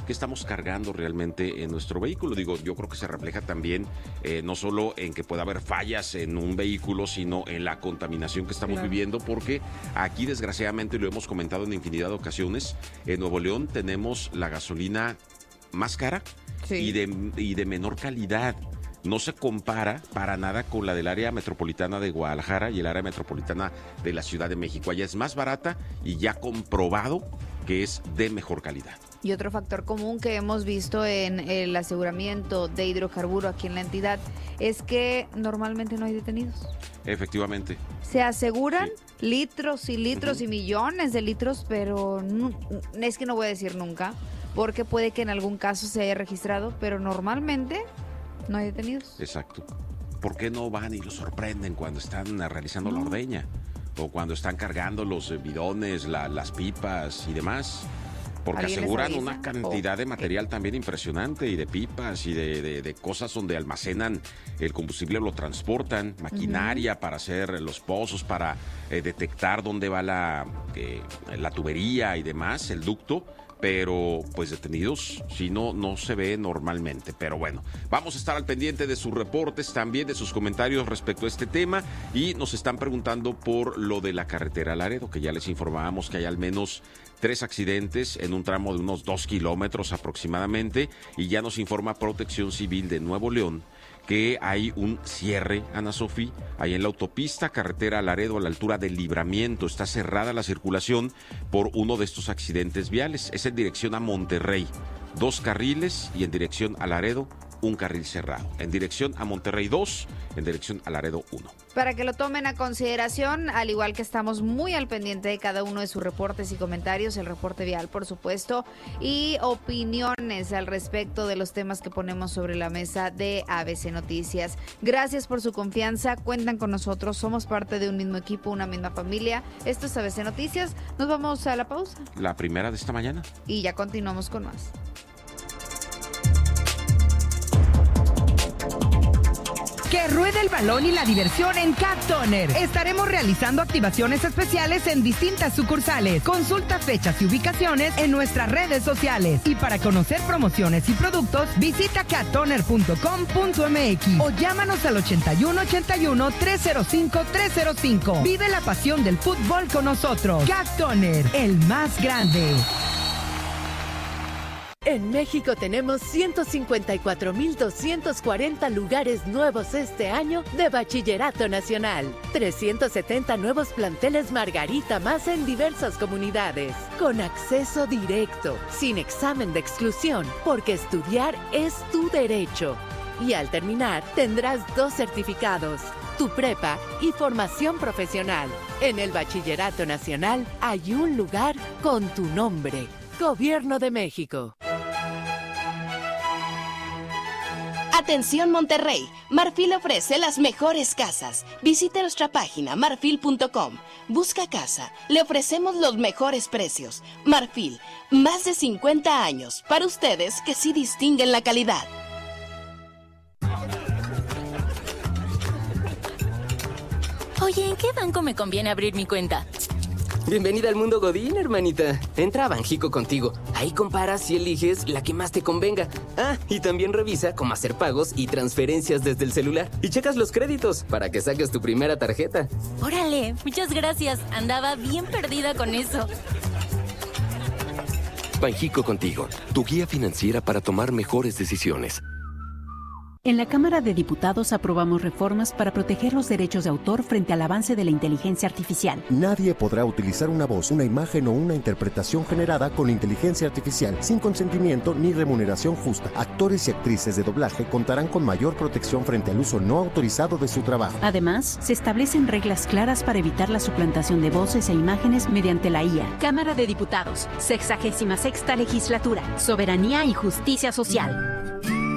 qué estamos cargando realmente en nuestro vehículo. Digo, yo creo que se refleja también no solo en que pueda haber fallas en un vehículo, sino en la contaminación que estamos viviendo, porque aquí desgraciadamente, lo hemos comentado en infinidad de ocasiones, en Nuevo León tenemos la gasolina más cara y de menor calidad. No se compara para nada con la del área metropolitana de Guadalajara y el área metropolitana de la Ciudad de México. Allá es más barata y ya comprobado que es de mejor calidad. Y otro factor común que hemos visto en el aseguramiento de hidrocarburo aquí en la entidad es que normalmente no hay detenidos. Efectivamente. Se aseguran litros y litros y millones de litros, pero es que no voy a decir nunca, porque puede que en algún caso se haya registrado, pero normalmente no hay detenidos. Exacto. ¿Por qué no van y los sorprenden cuando están realizando la ordeña? O cuando están cargando los bidones, las pipas y demás. Porque aseguran una cantidad de material también impresionante, y de pipas y de cosas donde almacenan el combustible, lo transportan, maquinaria para hacer los pozos, para detectar dónde va la tubería y demás, el ducto. Pero pues detenidos, si no se ve normalmente. Pero bueno, vamos a estar al pendiente de sus reportes, también de sus comentarios respecto a este tema. Y nos están preguntando por lo de la carretera Laredo, que ya les informábamos que hay al menos 3 accidentes en un tramo de unos 2 kilómetros aproximadamente. Y ya nos informa Protección Civil de Nuevo León que hay un cierre, Ana Sofía, ahí en la autopista carretera Laredo a la altura del Libramiento. Está cerrada la circulación por uno de estos accidentes viales. Es en dirección a Monterrey, 2 carriles, y en dirección a Laredo, un carril cerrado. En dirección a Monterrey 2, en dirección a Laredo 1. Para que lo tomen a consideración, al igual que estamos muy al pendiente de cada uno de sus reportes y comentarios, el reporte vial, por supuesto, y opiniones al respecto de los temas que ponemos sobre la mesa de ABC Noticias. Gracias por su confianza, cuentan con nosotros, somos parte de un mismo equipo, una misma familia. Esto es ABC Noticias, nos vamos a la pausa. La primera de esta mañana. Y ya continuamos con más. Que ruede el balón y la diversión en Cat Toner. Estaremos realizando activaciones especiales en distintas sucursales. Consulta fechas y ubicaciones en nuestras redes sociales. Y para conocer promociones y productos, visita cattoner.com.mx o llámanos al 8181-305-305. Vive la pasión del fútbol con nosotros. Cat Toner, el más grande. En México tenemos 154,240 lugares nuevos este año de Bachillerato Nacional. 370 nuevos planteles Margarita más en diversas comunidades. Con acceso directo, sin examen de exclusión, porque estudiar es tu derecho. Y al terminar, tendrás 2 certificados, tu prepa y formación profesional. En el Bachillerato Nacional hay un lugar con tu nombre. Gobierno de México. Atención Monterrey, Marfil ofrece las mejores casas. Visite nuestra página marfil.com. Busca casa, le ofrecemos los mejores precios. Marfil, más de 50 años para ustedes que sí distinguen la calidad. Oye, ¿en qué banco me conviene abrir mi cuenta? Bienvenida al mundo Godín, hermanita. Entra a Banjico Contigo. Ahí comparas y eliges la que más te convenga. Ah, y también revisa cómo hacer pagos y transferencias desde el celular. Y checas los créditos para que saques tu primera tarjeta. Órale, muchas gracias. Andaba bien perdida con eso. Banjico Contigo, tu guía financiera para tomar mejores decisiones. En la Cámara de Diputados aprobamos reformas para proteger los derechos de autor frente al avance de la inteligencia artificial. Nadie podrá utilizar una voz, una imagen o una interpretación generada con inteligencia artificial sin consentimiento ni remuneración justa. Actores y actrices de doblaje contarán con mayor protección frente al uso no autorizado de su trabajo. Además, se establecen reglas claras para evitar la suplantación de voces e imágenes mediante la IA. Cámara de Diputados, 66ª Legislatura, Soberanía y Justicia Social.